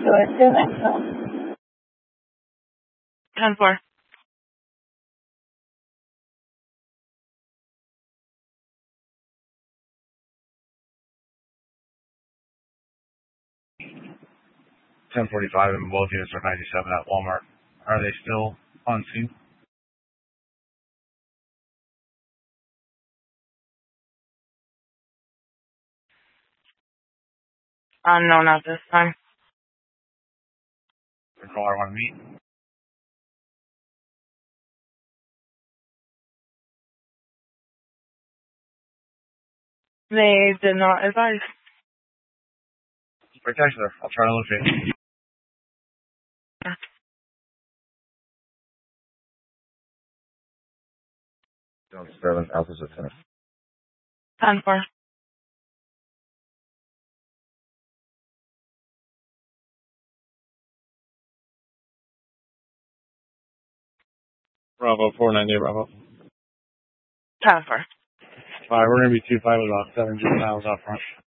10-4. $10:45 and both units are 97 at Walmart. Are they still on scene? No, not this time. The caller want to meet? They did not advise. Spectacular. I'll try to locate. 7 Alpha's at 10. 10-4. Bravo 498 Bravo. 10-4. Alright, we're gonna be 2-5 with about 7 miles out front.